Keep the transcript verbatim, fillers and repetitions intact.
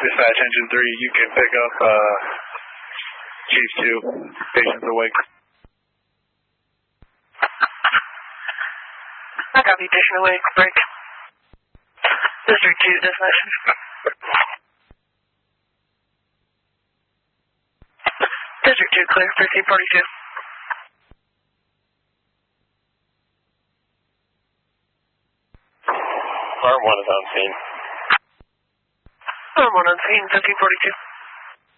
Dispatch Engine three, you can pick up uh, Chief two, patients awake. I copy, patient awake, break. District two, destination. District two, clear, thirteen forty-two. Arm one is on scene. Arm one on scene, fifteen forty-two.